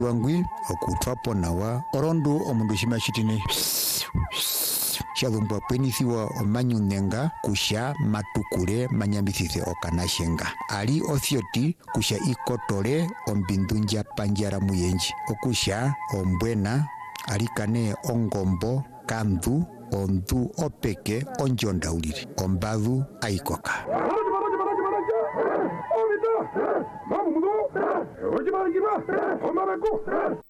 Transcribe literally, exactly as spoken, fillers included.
wangwi okutwapo nawa orondo omundu shimashitine shalumbwa penithiwa omanyunenga kusha matukule manyambithithe okanashenga ali othioti kusha ikotole ombindunja panjara muyenji okusha ombwena alikane ongombo kandu ondu opeke onjondaulire ombadhu aikoka Mamu mudo, oye,